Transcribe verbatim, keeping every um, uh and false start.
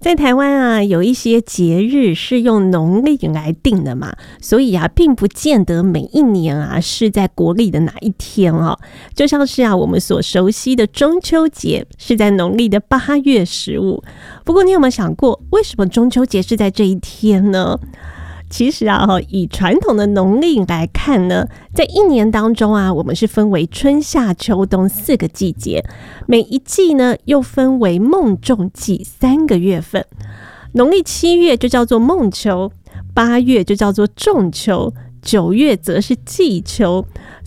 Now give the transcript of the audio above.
在台湾啊，有一些节日是用农历来定的嘛，所以啊，并不见得每一年啊是在国历的哪一天哦。就像是啊，我们所熟悉的中秋节是在农历的八月十五。不过，你有没有想过，为什么中秋节是在这一天呢？其实啊，以传统的农历来看呢，在一年当中啊，我们是分为春夏秋冬四个季节，每一季呢又分为孟仲季三个月份。农历七月就叫做孟秋，八月就叫做仲秋，九月则是季秋。